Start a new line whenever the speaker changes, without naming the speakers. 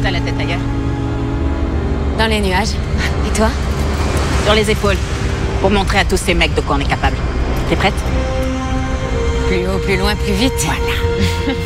t'as la tête ailleurs?
Dans les nuages. Et toi?
Sur les épaules. Pour montrer à tous ces mecs de quoi on est capable. T'es prête?
Plus haut, plus loin, plus vite.
Voilà.